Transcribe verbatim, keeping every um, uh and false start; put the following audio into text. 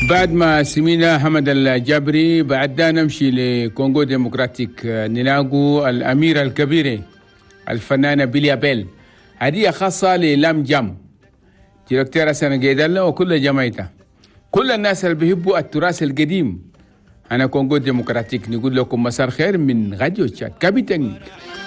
بعد ما سمينا حمد الجابري بعدنا نمشي لكونغو ديمقراطيك نلاقوا الأميرة الكبيرة الفنانة بيلي أبيل، هدية خاصة للام جام ديركتورة سنغيدلا وكل جماعتها، كل الناس اللي بيحبوا التراث القديم. أنا كونغو ديمقراطيك نقول لكم مساء الخير من راديو تشاد كابيتن.